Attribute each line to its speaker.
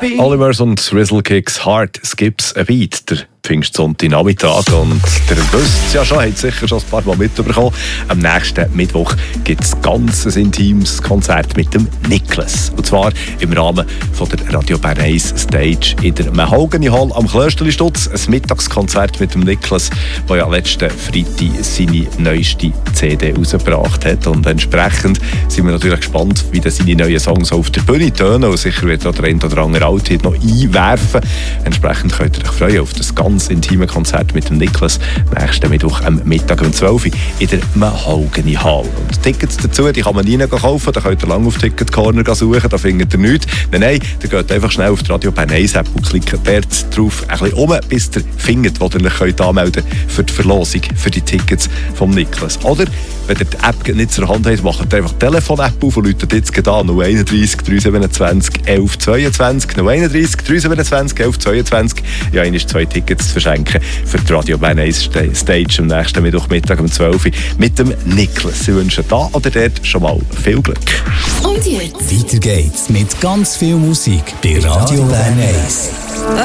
Speaker 1: Olivers und Rizzle-Kicks Hard Skips a Beat. Der Pfingstsonntag-Nachmittag. Und ihr wisst es ja schon, habt sicher schon ein paar Mal mitbekommen. Am nächsten Mittwoch gibt es ganz ein intimes Konzert mit dem Niklas. Und zwar im Rahmen von der Radio Bern 1 Stage in der Mahogany Hall am Klösterli-Stutz. Ein Mittagskonzert mit dem Niklas, der ja letzten Freitag seine neueste CD rausgebracht hat. Und entsprechend sind wir natürlich gespannt, wie seine neuen Songs auf der Bühne tönen. Und sicher wird auch der ein oder andere Althit noch einwerfen. Entsprechend könnt ihr euch freuen auf das ganz intime Konzert mit dem Niklas nächsten Mittwoch am Mittag um 12 Uhr in der Mahogany Hall. Und Tickets dazu, die kann man rein kaufen, da könnt ihr lange auf Ticket Corner suchen, da findet ihr nichts. Nein, da geht einfach schnell auf die Radio Bern 1 App und klickt dort drauf ein bisschen um, bis ihr findet, wo ihr euch anmelden könnt für die Verlosung, für die Tickets vom Niklas. Oder, wenn ihr die App nicht zur Hand habt, macht ihr einfach die Telefon-App auf und läutet jetzt an 031 327 1122 031 327 1122. Ja, einmal 2 Tickets zu verschenken für die Radio Bern 1 Stage am nächsten Mittwochmittag um 12 Uhr mit dem Niklas. Sie wünschen da oder dort schon mal viel Glück.
Speaker 2: Und jetzt weiter geht's mit ganz viel Musik bei Radio Bern 1.